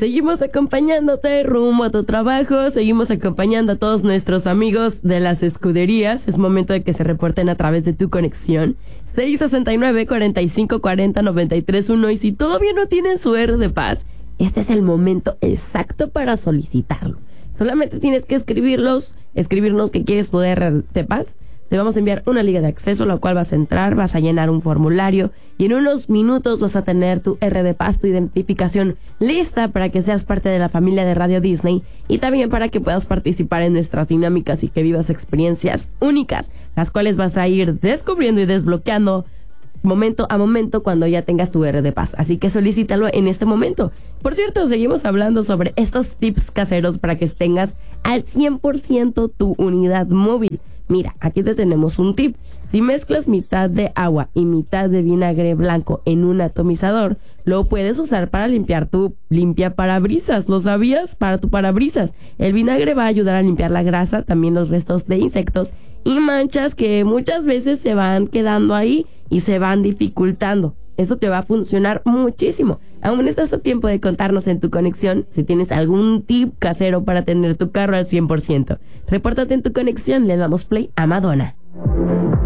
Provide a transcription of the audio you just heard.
Seguimos acompañándote rumbo a tu trabajo, seguimos acompañando a todos nuestros amigos de las escuderías. Es momento de que se reporten a través de tu conexión. 669-4540-931. Y si todavía no tienen su R de Paz, este es el momento exacto para solicitarlo. Solamente tienes que escribirnos que quieres tu R de Paz. Te vamos a enviar una liga de acceso, la cual vas a entrar, vas a llenar un formulario y en unos minutos vas a tener tu R de Paz, tu identificación lista para que seas parte de la familia de Radio Disney y también para que puedas participar en nuestras dinámicas y que vivas experiencias únicas, las cuales vas a ir descubriendo y desbloqueando momento a momento cuando ya tengas tu R de Paz. Así que solicítalo en este momento. Por cierto, seguimos hablando sobre estos tips caseros para que tengas al 100% tu unidad móvil. Mira, aquí te tenemos un tip. Si mezclas mitad de agua y mitad de vinagre blanco en un atomizador, lo puedes usar para limpiar tu limpiaparabrisas. ¿Lo sabías? Para tu parabrisas. El vinagre va a ayudar a limpiar la grasa, también los restos de insectos y manchas que muchas veces se van quedando ahí y se van dificultando. Eso te va a funcionar muchísimo. Aún estás a tiempo de contarnos en tu conexión si tienes algún tip casero para tener tu carro al 100%. Repórtate en tu conexión, le damos play a Madonna.